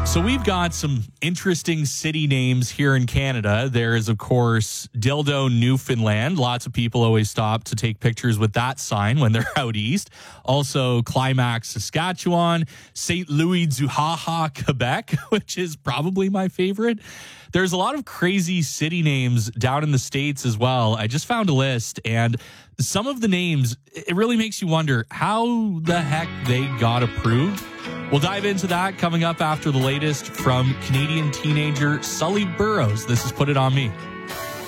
So we've got some interesting city names here in Canada. There is, of course, Dildo, Newfoundland. Lots of people always stop to take pictures with that sign when they're out east. Also, Climax, Saskatchewan. St. Louis du Haha, Quebec, which is probably my favorite. There's a lot of crazy city names down in the States as well. I just found a list, and some of the names, it really makes you wonder how the heck they got approved. We'll dive into that coming up after the latest from Canadian teenager Sully Burrows. This is Put It On Me.